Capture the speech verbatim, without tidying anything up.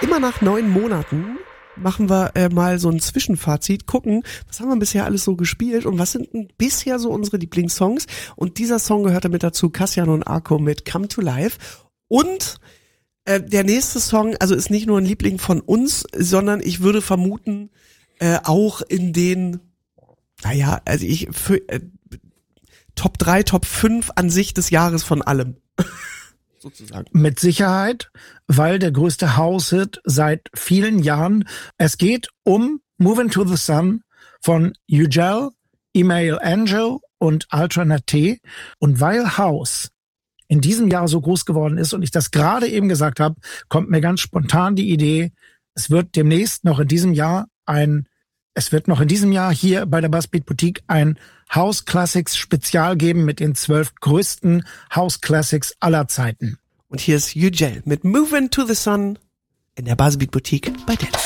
immer nach neun Monaten machen wir äh, mal so ein Zwischenfazit, gucken, was haben wir bisher alles so gespielt und was sind denn bisher so unsere Lieblingssongs. Und dieser Song gehört damit dazu, Kassian und Arco mit Come to Life. Und äh, der nächste Song, also ist nicht nur ein Liebling von uns, sondern ich würde vermuten, äh, auch in den, naja, also ich, für, äh, Top drei, Top fünf an sich des Jahres von allem. Sozusagen. Mit Sicherheit, weil der größte House-Hit seit vielen Jahren. Es geht um Moving to the Sun von Ugel, Email Angel und Alternate T. Und weil House in diesem Jahr so groß geworden ist und ich das gerade eben gesagt habe, kommt mir ganz spontan die Idee, es wird demnächst noch in diesem Jahr ein, es wird noch in diesem Jahr hier bei der Buzzbeat Boutique ein House Classics Spezial geben mit den zwölf größten House Classics aller Zeiten. Und hier ist Ugel mit Moving to the Sun in der Buzzbeat Boutique bei Dance.